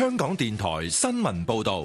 香港電台新聞報道。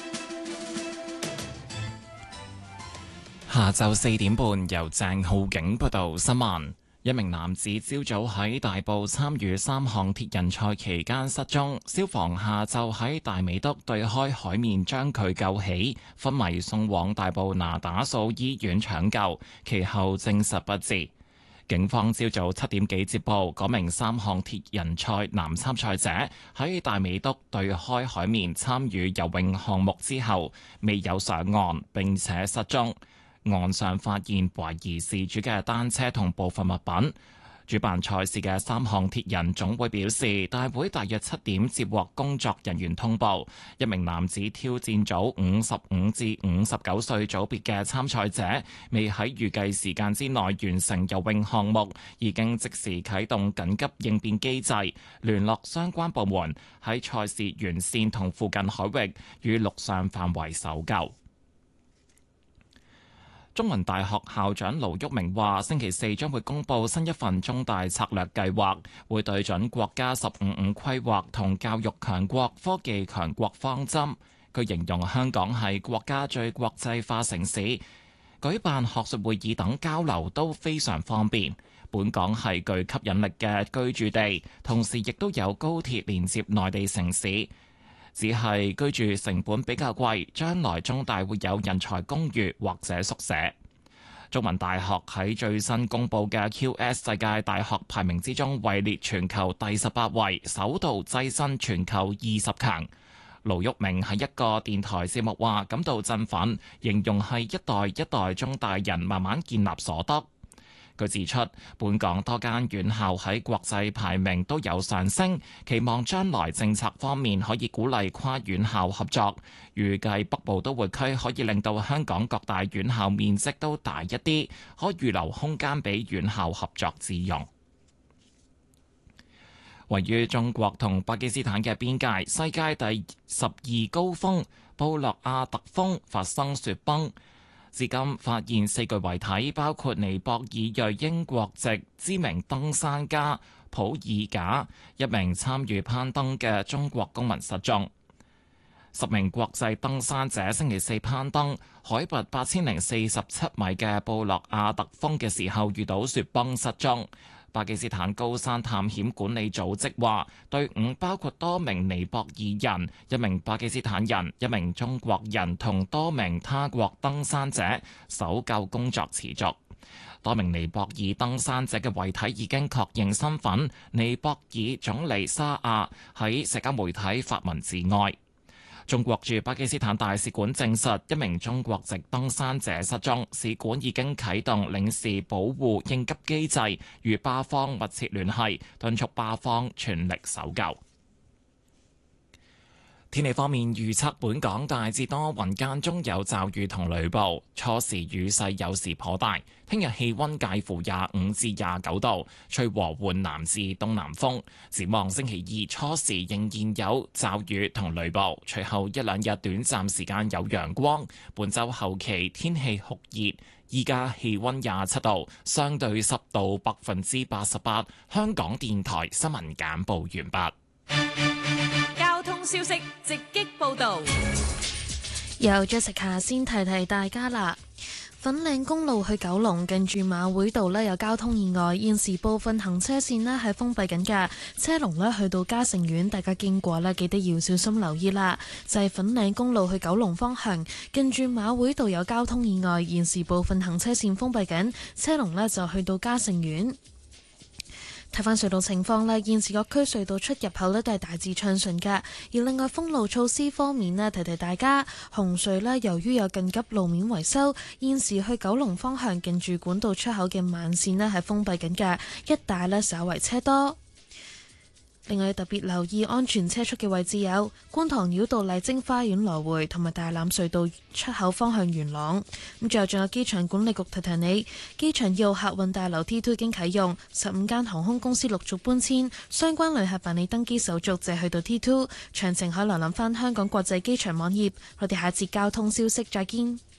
下晝4點半，由鄭浩景報道新聞。一名男子朝早喺大埔參與3項鐵人賽期間失蹤，消防下晝喺大美督對開海面將佢救起，昏迷送往大埔那打素醫院搶救，其後證實不治。警方朝早7點幾接報，嗰名3項鐵人賽男參賽者喺大美督對開海面參與游泳項目之後，未有上岸並且失蹤。岸上發現懷疑事主嘅單車同部分物品。主辦賽事嘅3項鐵人總會表示，大會大約7點接獲工作人員通報，一名男子挑戰組55至59歲組別嘅參賽者未喺預計時間之內完成游泳項目，已經即時啟動緊急應變機制，聯絡相關部門喺賽事沿線同附近海域與陸上範圍搜救。中文大學校長盧煜明話：星期4將會公布新一份中大策略計劃，會對準國家15+5規劃同教育強國、科技強國方針。佢形容香港係國家最國際化城市，舉辦學術會議等交流都非常方便。本港係具吸引力嘅居住地，同時亦都有高鐵連接內地城市。只係居住成本比較貴，將來中大會有人才公寓或者宿舍。中文大學喺最新公布嘅 QS 世界大學排名之中，位列全球第18位，首度躋身全球20強。盧煜明喺一個電台節目話感到振奮，形容係一代一代中大人慢慢建立所得。佢指出，本港多間院校喺國際排名都有上升，期望將來政策方面可以鼓勵跨院校合作。預計北部都會區可以令到香港各大院校面積都大一啲，可預留空間俾院校合作自用。位於中國同巴基斯坦嘅邊界，世界第12高峰布洛亞特峰發生雪崩。至今發現4具遺體，包括尼泊爾裔英國籍知名登山家普爾賈，一名參與攀登嘅中國公民失蹤。10名國際登山者星期4攀登海拔8047米嘅布洛亞特峰嘅時候遇到雪崩失蹤。巴基斯坦高山探險管理組織話，隊伍包括多名尼泊爾人、1名巴基斯坦人、1名中國人同多名他國登山者，搜救工作持續。多名尼泊爾登山者嘅遺體已經確認身份。尼泊爾總理沙亞喺社交媒體發文致哀。中國駐巴基斯坦大使館證實1名中國籍登山者失蹤，使館已經啟動領事保護應急機制，與巴方密切聯繫，敦促巴方全力搜救。天氣方面預測，本港大致多雲間中有驟雨同雷暴，初時雨勢有時頗大。聽日氣溫介乎25至29度，吹和緩南至東南風。展望星期2初時仍然有驟雨同雷暴，隨後1、2日短暫時間有陽光。本週後期天氣酷熱，依家氣溫27度，相對濕度88%。香港電台新聞簡報完畢。 消息直擊報導， 由 Jessica 先提提大家啦。粉嶺公路去九龍近住馬會道有交通意外，現時部分行車線係封閉緊㗎，車龍去到嘉誠苑，大家經過記得要小心留意啦。就係粉嶺公路去九龍方向近住馬會道有交通意外，現時部分行車線封閉緊，車龍就去到嘉誠苑。睇返隧道情況咧，現時各區隧道出入口都係大致暢順㗎。而另外封路措施方面咧，提提大家，紅隧由於有緊急路面維修，現時去九龍方向近住管道出口嘅慢線係封閉緊㗎，一帶稍為車多。另外特別留意安全車速嘅位置有觀塘繞道麗晶花園來回同埋大欖隧道出口方向元朗。咁最後仲有機場管理局提提你，機場2號客運大樓 T2 已經啟用，15間航空公司陸續搬遷，相關旅客辦理登機手續就去到 T2。詳情可瀏覽返香港國際機場網頁。我哋下節交通消息再見。